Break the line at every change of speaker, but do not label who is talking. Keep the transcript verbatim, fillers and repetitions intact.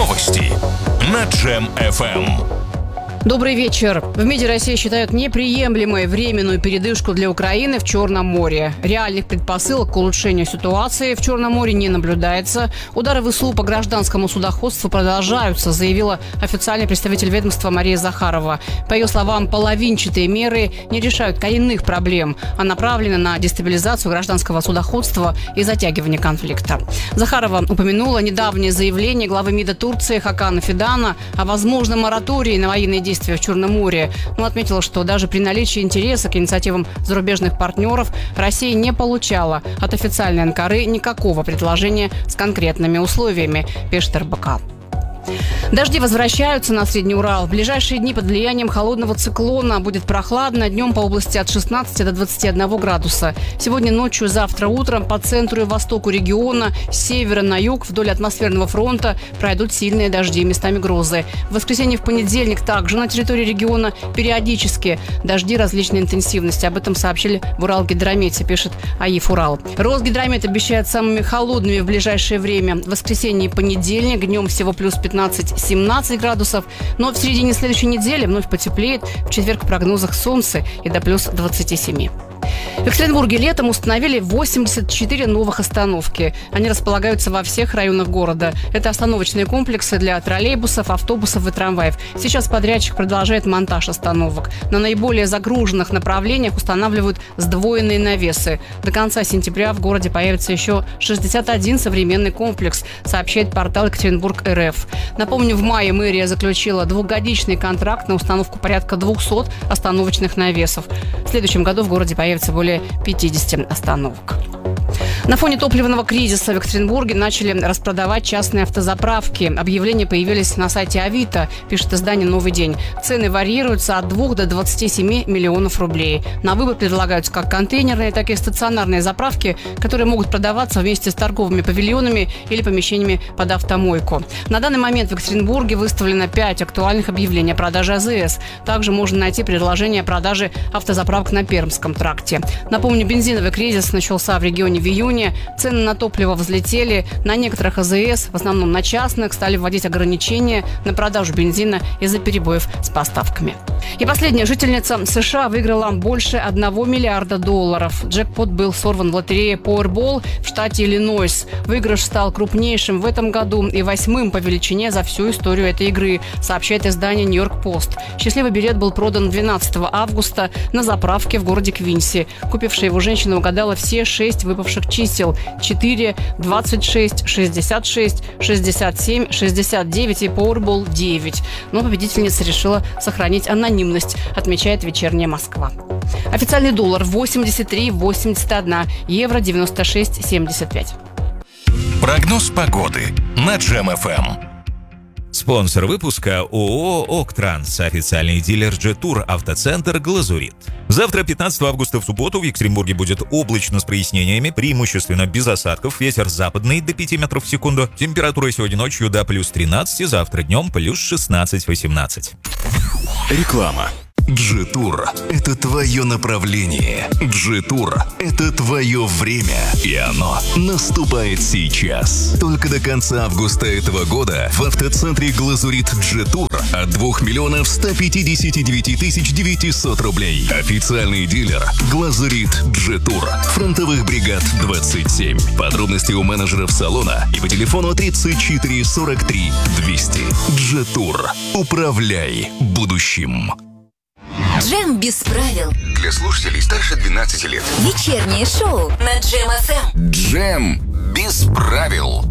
Новости на Джем эф эм.
Добрый вечер. В МИДе России считают неприемлемой временную передышку для Украины в Черном море. Реальных предпосылок к улучшению ситуации в Черном море не наблюдается. Удары ВСУ по гражданскому судоходству продолжаются, заявила официальный представитель ведомства Мария Захарова. По ее словам, половинчатые меры не решают коренных проблем, а направлены на дестабилизацию гражданского судоходства и затягивание конфликта. Захарова упомянула недавнее заявление главы МИДа Турции Хакана Фидана о возможном моратории на военные действия в Черном море. Он отметил, что даже при наличии интереса к инициативам зарубежных партнеров Россия не получала от официальной Анкары никакого предложения с конкретными условиями, пишет эр бэ ка. Дожди возвращаются на Средний Урал. В ближайшие дни под влиянием холодного циклона будет прохладно. Днем по области от шестнадцати до двадцати одного градуса. Сегодня ночью, завтра утром по центру и востоку региона, с севера на юг вдоль атмосферного фронта пройдут сильные дожди, местами грозы. В воскресенье, в понедельник также на территории региона периодически дожди различной интенсивности. Об этом сообщили в Уралгидромете, пишет АИФ Урал. Росгидромет обещает самыми холодными в ближайшее время. В воскресенье и понедельник днем всего плюс пятнадцать-семнадцать градусов, но в середине следующей недели вновь потеплеет. В четверг в прогнозах солнце и до плюс двадцати семи. В Екатеринбурге летом установили восемьдесят четыре новых остановки. Они располагаются во всех районах города. Это остановочные комплексы для троллейбусов, автобусов и трамваев. Сейчас подрядчик продолжает монтаж остановок. На наиболее загруженных направлениях устанавливают сдвоенные навесы. До конца сентября в городе появится еще шестьдесят один современный комплекс, сообщает портал Екатеринбург точка эр эф. Напомню, в мае мэрия заключила двухгодичный контракт на установку порядка двухсот остановочных навесов. В следующем году в городе появится более пятидесяти остановок. На фоне топливного кризиса в Екатеринбурге начали распродавать частные автозаправки. Объявления появились на сайте Авито, пишет издание «Новый день». Цены варьируются от двух до двадцати семи миллионов рублей. На выбор предлагаются как контейнерные, так и стационарные заправки, которые могут продаваться вместе с торговыми павильонами или помещениями под автомойку. На данный момент в Екатеринбурге выставлено пять актуальных объявлений о продаже а зэ эс. Также можно найти предложение о продаже автозаправок на Пермском тракте. Напомню, бензиновый кризис начался в регионе в июне. Цены на топливо взлетели. На некоторых а зэ эс, в основном на частных, стали вводить ограничения на продажу бензина из-за перебоев с поставками. И последняя жительница США выиграла больше одного миллиарда долларов. Джекпот был сорван в лотерее Powerball в штате Иллинойс. Выигрыш стал крупнейшим в этом году и восьмым по величине за всю историю этой игры, сообщает издание Нью-Йорк Пост. Счастливый билет был продан двенадцатого августа на заправке в городе Квинси. Купившая его женщина угадала все шесть выпавших чисел: четыре, двадцать шесть, шестьдесят шесть, шестьдесят семь, шестьдесят девять и Powerball девять. Но победительница решила сохранить анонимность, отмечает «Вечерняя Москва». Официальный доллар восемьдесят три восемьдесят один, евро девяносто шесть семьдесят пять.
Прогноз погоды на Джем эф эм.
Спонсор выпуска ООО «Октранс», официальный дилер Джетур, автоцентр «Глазурит». Завтра, пятнадцатого августа, в субботу, в Екатеринбурге будет облачно с прояснениями, преимущественно без осадков, ветер западный до пяти метров в секунду. Температура сегодня ночью до плюс тринадцати, завтра днем плюс шестнадцать-восемнадцать.
Реклама. Джетур – это твое направление. Джетур – это твое время. И оно наступает сейчас. Только до конца августа этого года в автоцентре «Глазурит» Джетур от двух миллионов ста пятидесяти девяти тысяч девятисот рублей. Официальный дилер «Глазурит Джетур». Фронтовых бригад двадцать семь. Подробности у менеджеров салона и по телефону тридцать четыре сорок три двести. Джетур. Управляй будущим.
Джем без правил.
Для слушателей старше двенадцати лет.
Вечернее шоу на Джем эф эм.
Джем без правил.